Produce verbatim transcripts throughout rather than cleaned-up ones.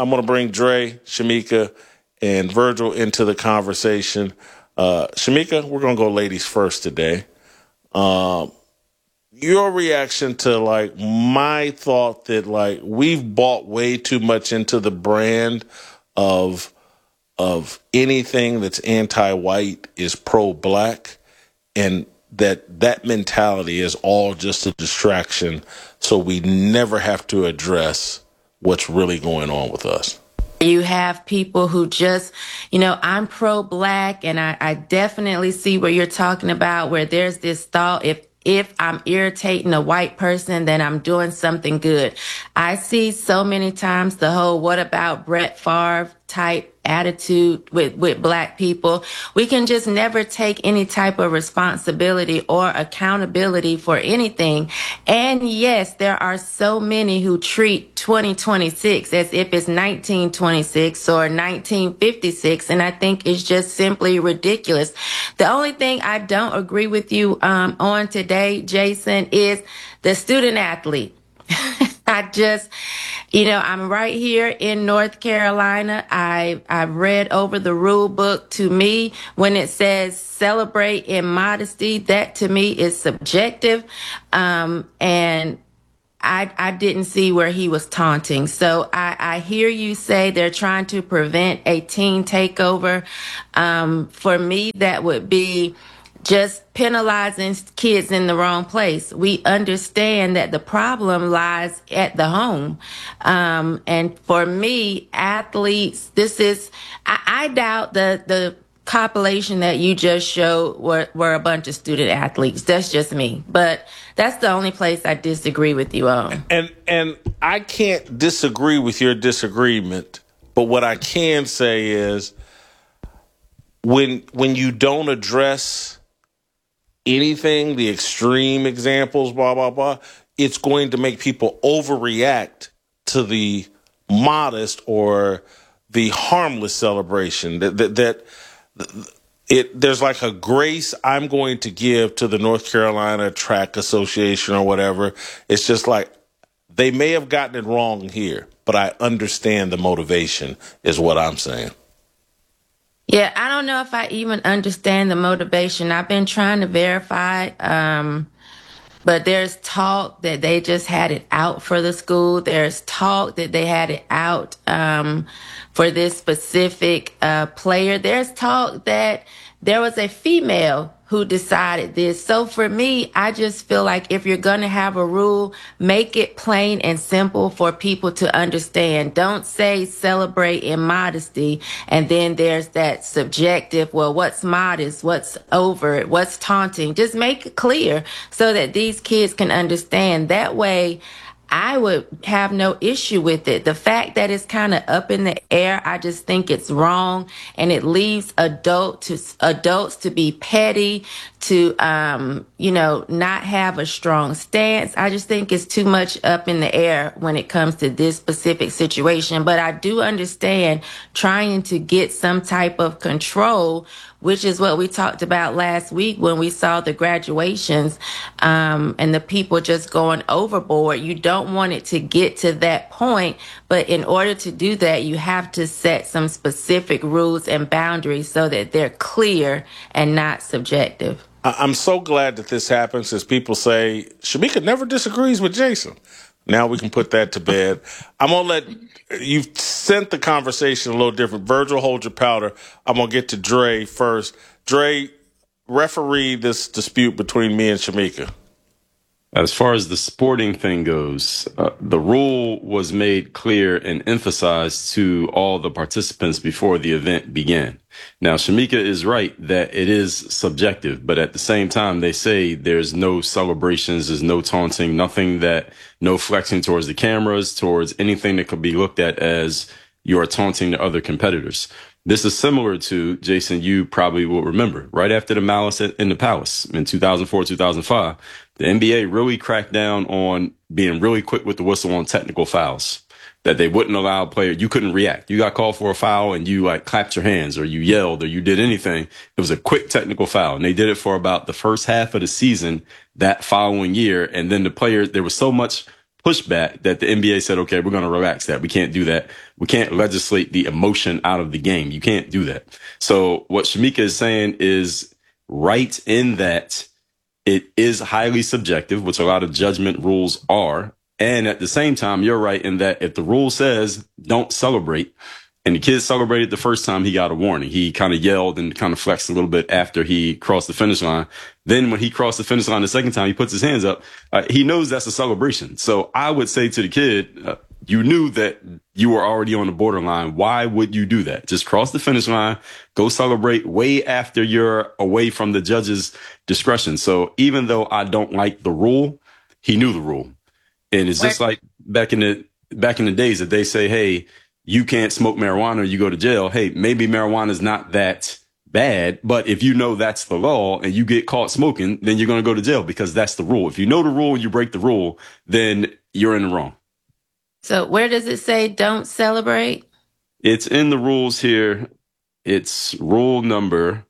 I'm going to bring Dre, Shamika, and Virgil into the conversation. Uh, Shamika, we're going to go ladies first today. Um, your reaction to, like, my thought that, like, we've bought way too much into the brand of of anything that's anti-white is pro-black, and that that mentality is all just a distraction, so we never have to address what's really going on with us. You have people who just, you know, I'm pro-black, and I, I definitely see what you're talking about, where there's this thought, if if I'm irritating a white person, then I'm doing something good. I see so many times the whole what about Brett Favre type attitude with, with black people. We can just never take any type of responsibility or accountability for anything. And yes, there are so many who treat twenty twenty-six as if it's nineteen twenty-six or nineteen fifty-six. And I think it's just simply ridiculous. The only thing I don't agree with you um, on today, Jason, is the student athlete. I just, you know, I'm right here in North Carolina. I, I've read over the rule book. To me, when it says celebrate in modesty, that to me is subjective. Um, and I, I didn't see where he was taunting. So I, I hear you say they're trying to prevent a teen takeover. Um, for me, that would be just penalizing kids in the wrong place. We understand that the problem lies at the home. Um, and for me, athletes, this is, I, I doubt the, the compilation that you just showed were, were a bunch of student athletes. That's just me. But that's the only place I disagree with you on. And, and I can't disagree with your disagreement, but what I can say is when, when you don't address anything, the extreme examples, blah, blah, blah, it's going to make people overreact to the modest or the harmless celebration. That, that, that it, there's like a grace I'm going to give to the North Carolina Track Association or whatever. It's just like, they may have gotten it wrong here, but I understand the motivation is what I'm saying. Yeah, I don't know if I even understand the motivation. I've been trying to verify, um, but there's talk that they just had it out for the school. There's talk that they had it out um, for this specific uh, player. There's talk that there was a female who decided this. So for me, I just feel like if you're going to have a rule, make it plain and simple for people to understand. Don't say celebrate in modesty, and then there's that subjective, well, what's modest, what's over, what's taunting. Just make it clear so that these kids can understand. That way, I would have no issue with it. The fact that it's kind of up in the air, I just think it's wrong, and it leaves adult to adults to be petty, to um, you know, not have a strong stance. I just think it's too much up in the air when it comes to this specific situation. But I do understand trying to get some type of control, which is what we talked about last week when we saw the graduations um, and the people just going overboard. You don't want it to get to that point, but in order to do that, you have to set some specific rules and boundaries so that they're clear and not subjective. I'm so glad that this happens, as people say, Shamika never disagrees with Jason. Now we can put that to bed. I'm going to let, you've sent the conversation a little different. Virgil, hold your powder. I'm going to get to Dre first. Dre, referee this dispute between me and Shamika. As far as the sporting thing goes, uh, the rule was made clear and emphasized to all the participants before the event began. Now, Shamika is right that it is subjective, but at the same time, they say there's no celebrations, there's no taunting, nothing that, no flexing towards the cameras, towards anything that could be looked at as you're taunting the other competitors. This is similar to, Jason, you probably will remember, right after the Malice in the Palace in two thousand four, two thousand five, the N B A really cracked down on being really quick with the whistle on technical fouls, that they wouldn't allow a player. You couldn't react. You got called for a foul and you like clapped your hands or you yelled or you did anything. It was a quick technical foul. And they did it for about the first half of the season that following year. And then the players, there was so much pushback that the N B A said, okay, we're going to relax that. We can't do that. We can't legislate the emotion out of the game. You can't do that. So what Shamika is saying is right in that it is highly subjective, which a lot of judgment rules are. And at the same time, you're right in that if the rule says don't celebrate, and the kid celebrated the first time, he got a warning. He kind of yelled and kind of flexed a little bit after he crossed the finish line. Then when he crossed the finish line the second time, he puts his hands up. Uh, he knows that's a celebration. So I would say to the kid, uh, you knew that you were already on the borderline. Why would you do that? Just cross the finish line, go celebrate way after you're away from the judge's discretion. So even though I don't like the rule, he knew the rule. And it's just like back in the back in the days that they say, hey, you can't smoke marijuana or you go to jail. Hey, maybe marijuana is not that bad, but if you know that's the law and you get caught smoking, then you're going to go to jail because that's the rule. If you know the rule and you break the rule, then you're in the wrong. So where does it say don't celebrate? It's in the rules here. It's rule number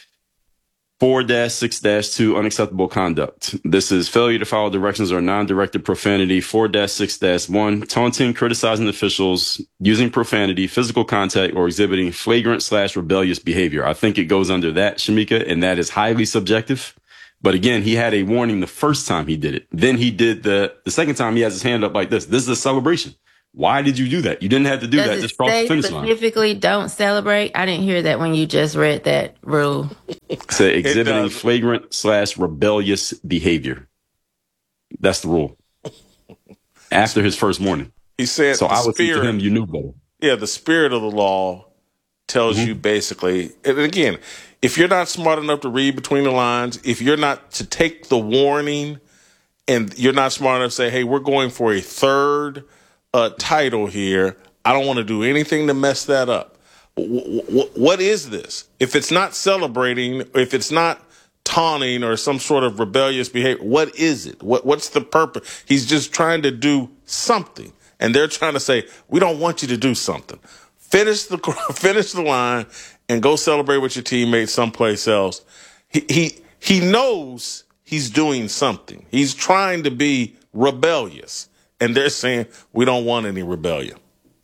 four dash six dash two, unacceptable conduct. This is failure to follow directions or non-directed profanity. four dash six dash one, taunting, criticizing officials, using profanity, physical contact, or exhibiting flagrant slash rebellious behavior. I think it goes under that, Shamika, and that is highly subjective. But again, he had a warning the first time he did it. Then he did the, the second time he has his hand up like this. This is a celebration. Why did you do that? You didn't have to do Does that. it Just cross say the finish line. specifically don't celebrate? I didn't hear that when you just read that rule. So exhibiting flagrant slash rebellious behavior. That's the rule. After his first warning. He said, so I would say spirit, to him, you knew better. Yeah, the spirit of the law tells mm-hmm. you basically, and again, if you're not smart enough to read between the lines, if you're not to take the warning and you're not smart enough to say, hey, we're going for a third uh, title here, I don't want to do anything to mess that up. W- w- what is this? If it's not celebrating, if it's not taunting or some sort of rebellious behavior, what is it? What, what's the purpose? He's just trying to do something. And they're trying to say, we don't want you to do something. Finish the finish the line and go celebrate with your teammates someplace else. He he he knows he's doing something. He's trying to be rebellious. And they're saying, we don't want any rebellion.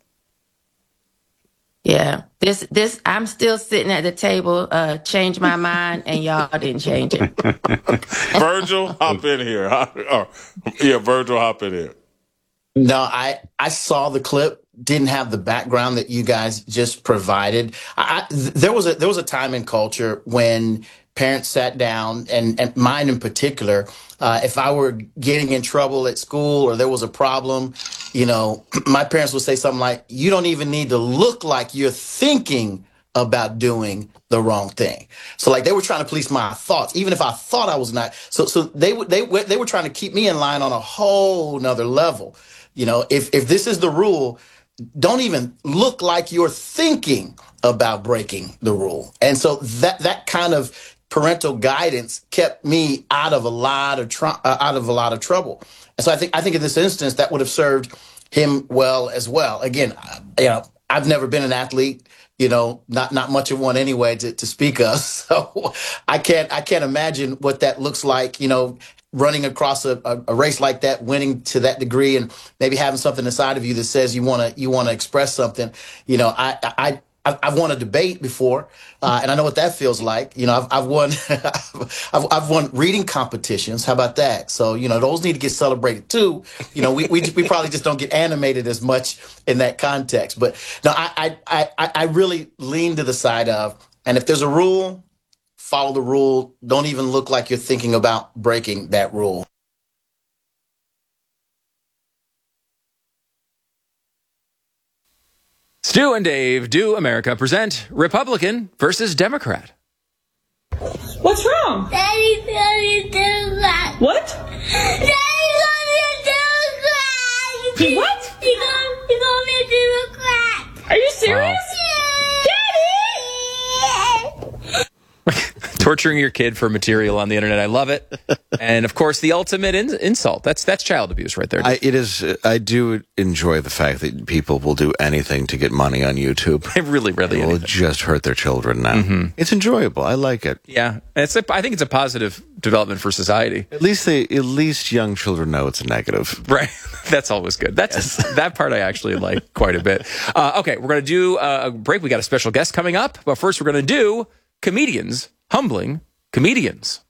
Yeah, this this I'm still sitting at the table, uh, changed my mind, and y'all didn't change it. Virgil, hop in here. Oh, yeah, Virgil, hop in here. No, I, I saw the clip, didn't have the background that you guys just provided. I, th- there was a there was a time in culture when parents sat down, and, and mine in particular, uh, if I were getting in trouble at school or there was a problem, you know, my parents would say something like, you don't even need to look like you're thinking about doing the wrong thing. So like they were trying to police my thoughts, even if I thought I was not. So so they would they they were trying to keep me in line on a whole nother level. You know, if if this is the rule, don't even look like you're thinking about breaking the rule. And so that that kind of parental guidance kept me out of a lot of tr- uh, out of a lot of trouble. And so I think I think in this instance that would have served him well as well. Again, you know, I've never been an athlete, you know, not not much of one anyway to, to speak of. So I can't I can't imagine what that looks like, you know, running across a, a, a race like that, winning to that degree, and maybe having something inside of you that says you want to you want to express something. You know, I I. I've won a debate before, uh, and I know what that feels like. You know, I've, I've won, I've, I've won reading competitions. How about that? So, you know, those need to get celebrated too. You know, we we, we probably just don't get animated as much in that context. But no, I I I, I really lean to the side of, and if there's a rule, follow the rule. Don't even look like you're thinking about breaking that rule. Stu and Dave Do America present Republican versus Democrat. What's wrong? Daddy's going to Democrat. What? Daddy's going to Democrat. He what? He's going, he's going to be a Democrat. Are you serious? Wow. Daddy! Torturing your kid for material on the internet. I love it. And, of course, the ultimate in- insult. That's that's child abuse right there. I, it is. I do enjoy the fact that people will do anything to get money on YouTube. really, really. It will anything. just hurt their children now. Mm-hmm. It's enjoyable. I like it. Yeah. It's a, I think it's a positive development for society. At least they, at least young children know it's a negative. Right. That's always good. That's yes. That part I actually like quite a bit. Uh, okay, we're going to do a break. We got a special guest coming up. But first, we're going to do comedians humbling comedians.